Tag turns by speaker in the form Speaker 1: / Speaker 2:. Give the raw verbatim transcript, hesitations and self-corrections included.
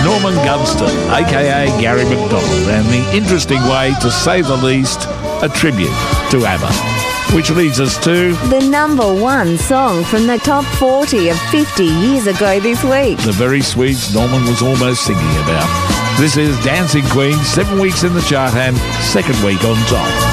Speaker 1: Norman Gunston, aka Gary McDonald, and the interesting way, to say the least, a tribute to ABBA. Which leads us to
Speaker 2: the number one song from the top forty of fifty years ago this week.
Speaker 1: the very Swedes Norman was almost singing about. This is Dancing Queen, seven weeks in the chart and second week on top.